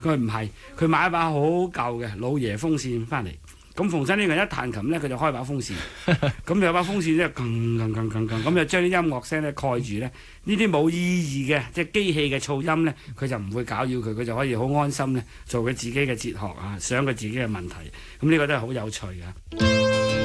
佢唔係，佢買一把好舊嘅老爺風扇翻嚟。咁逢親呢個人一彈琴咧，佢就開把風扇。咁有把風扇咧，咁就將啲音樂聲咧蓋住咧。呢啲冇意義嘅，即係機器嘅噪音咧，佢就唔會攪擾佢，佢就可以好安心咧做佢自己嘅哲學啊，想佢自己嘅問題。咁呢個都係好有趣嘅。